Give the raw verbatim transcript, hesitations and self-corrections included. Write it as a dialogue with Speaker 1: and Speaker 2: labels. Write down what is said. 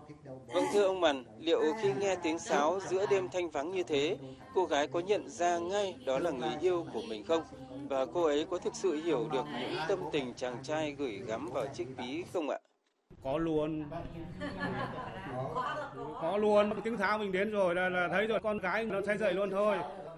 Speaker 1: Vâng, thưa ông Màn, liệu khi nghe tiếng sáo giữa đêm thanh vắng như thế, cô gái có nhận ra ngay đó là người yêu của mình không? Và cô ấy có thực sự hiểu được những tâm tình chàng trai gửi gắm vào chiếc ví không ạ?
Speaker 2: Có luôn, có luôn, tiếng tháo mình đến rồi là, là thấy rồi, con gái nó say dậy luôn thôi.